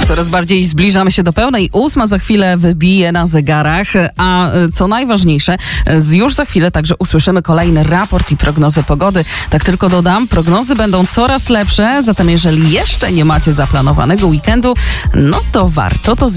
Coraz bardziej zbliżamy się do pełnej. 8 za chwilę wybije na zegarach, a co najważniejsze, już za chwilę także usłyszymy kolejny raport i prognozę pogody. Tak tylko dodam, prognozy będą coraz lepsze, zatem jeżeli jeszcze nie macie zaplanowanego weekendu, no to warto to